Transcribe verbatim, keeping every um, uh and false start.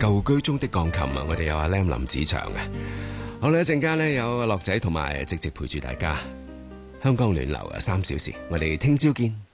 舊居中的鋼琴啊，我哋有阿 Lam 林子祥嘅。好啦，一陣間呢，有樂仔同埋直直陪住大家。香港暖流啊，三小時，我哋聽朝見。